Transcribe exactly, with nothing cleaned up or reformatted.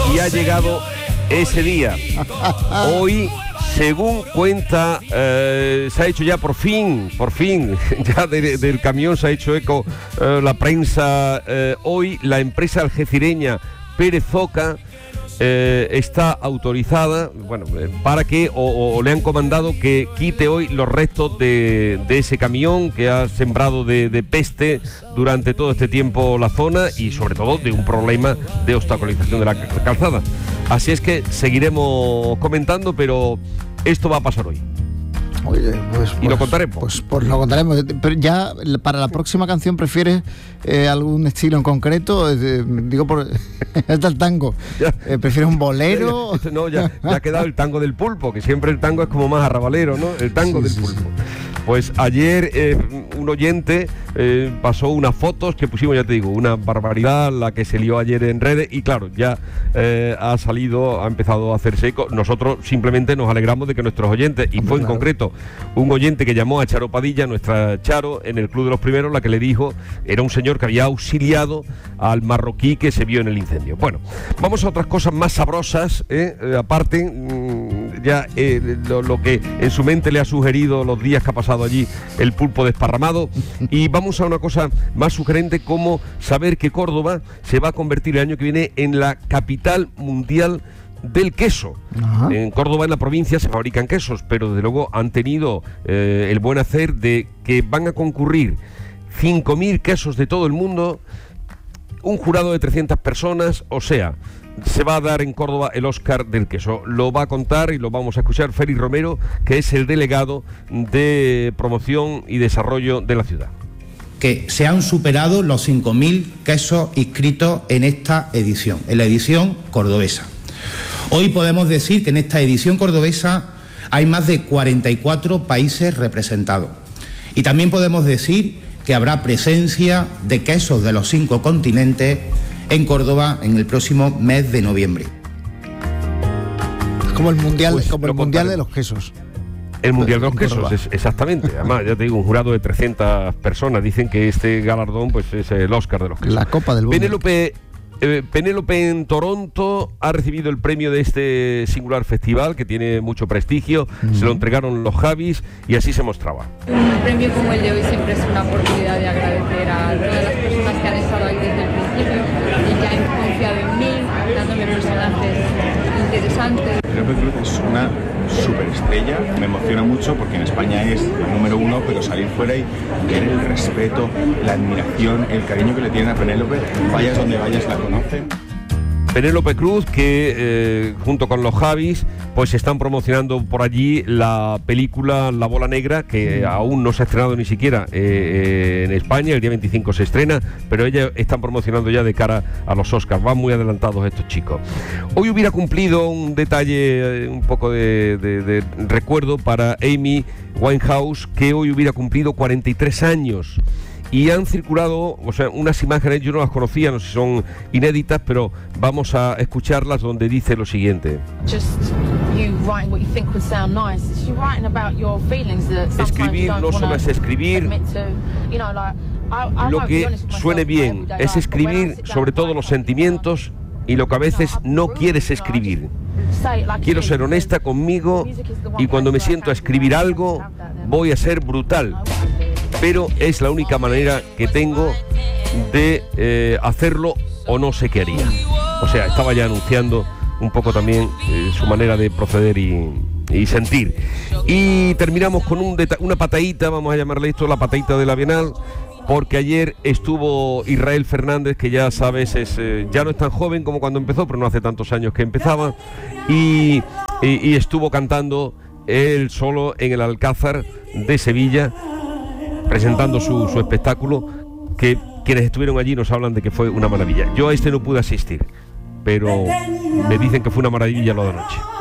y ha llegado ese día. Hoy, según cuenta, eh, se ha hecho ya por fin, por fin, ya de, del camión se ha hecho eco eh, la prensa. Eh, hoy la empresa algecireña Pérez Oca eh, está autorizada, bueno, eh, para que, o, o le han comandado que quite hoy los restos de, de ese camión que ha sembrado de, de peste durante todo este tiempo la zona y sobre todo de un problema de obstaculización de la calzada. Así es que seguiremos comentando, pero esto va a pasar hoy. Oye, pues, y pues, lo contaremos. Pues, pues lo contaremos. Pero ya para la próxima canción, ¿prefieres eh, algún estilo en concreto? Eh, digo, por está el tango. Eh, ¿Prefieres un bolero? Ya, ya, no, ya, ya ha quedado el tango del pulpo, que siempre el tango es como más arrabalero, ¿no? El tango sí, del sí, pulpo. Sí. Pues ayer eh, un oyente eh, pasó unas fotos que pusimos, ya te digo, una barbaridad la que se lió ayer en redes y claro, ya eh, ha salido, ha empezado a hacerse eco. Nosotros simplemente nos alegramos de que nuestros oyentes, y Hombre, fue en claro. concreto un oyente que llamó a Charo Padilla, nuestra Charo, en el Club de los Primeros, la que le dijo, era un señor que había auxiliado al marroquí que se vio en el incendio. Bueno, vamos a otras cosas más sabrosas, ¿eh? Eh, aparte, mmm, ya eh, lo, lo que en su mente le ha sugerido los días que ha pasado allí el pulpo desparramado, y vamos a una cosa más sugerente, como saber que Córdoba se va a convertir el año que viene en la capital mundial del queso. Ajá. En Córdoba, en la provincia, se fabrican quesos, pero desde luego han tenido eh, el buen hacer de que van a concurrir cinco mil quesos de todo el mundo, un jurado de trescientas personas, o sea, se va a dar en Córdoba el Oscar del queso. Lo va a contar y lo vamos a escuchar Félix Romero, que es el delegado de promoción y desarrollo de la ciudad. Que se han superado los cinco mil quesos inscritos en esta edición, en la edición cordobesa. Hoy podemos decir que en esta edición cordobesa hay más de cuarenta y cuatro países representados. Y también podemos decir que habrá presencia de quesos de los cinco continentes en Córdoba en el próximo mes de noviembre. Es como el mundial, pues, como el mundial de los quesos. quesos. El mundial de los quesos, es, exactamente. Además, ya te digo, un jurado de trescientas personas dicen que este galardón pues es el Oscar de los quesos. La Copa del Mundo. Penélope Eh, Penélope en Toronto ha recibido el premio de este singular festival que tiene mucho prestigio, mm. se lo entregaron los Javis y así se mostraba. Un premio como el de hoy siempre es una oportunidad de agradecer a todas las personas que han estado ahí desde el principio y que han confiado en mí, dándome personajes interesantes. Penélope Cruz es una superestrella, me emociona mucho porque en España es la número uno, pero salir fuera y ver el respeto, la admiración, el cariño que le tienen a Penélope, vayas donde vayas la conocen. Penélope Cruz, que eh, junto con los Javis, pues están promocionando por allí la película La Bola Negra, que aún no se ha estrenado ni siquiera eh, en España, el día veinticinco se estrena, pero ellas están promocionando ya de cara a los Oscars, van muy adelantados estos chicos. Hoy hubiera cumplido un detalle, un poco de, de, de recuerdo para Amy Winehouse, que hoy hubiera cumplido cuarenta y tres años. Y han circulado, o sea, unas imágenes, yo no las conocía, no sé si son inéditas, pero vamos a escucharlas, donde dice lo siguiente. Escribir no solo es escribir lo que suene bien, es escribir sobre todo los sentimientos y lo que a veces no quieres escribir. Quiero ser honesta conmigo y cuando me siento a escribir algo, voy a ser brutal. Pero es la única manera que tengo de eh, hacerlo o no sé qué haría. O sea, estaba ya anunciando un poco también eh, su manera de proceder y, y sentir. Y terminamos con un deta- una patadita, vamos a llamarle esto la patadita de la Bienal, porque ayer estuvo Israel Fernández, que ya sabes, es, eh, ya no es tan joven como cuando empezó, pero no hace tantos años que empezaba, y, y, y estuvo cantando él solo en el Alcázar de Sevilla, presentando su, su espectáculo, que quienes estuvieron allí nos hablan de que fue una maravilla. Yo a este no pude asistir, pero me dicen que fue una maravilla lo de anoche.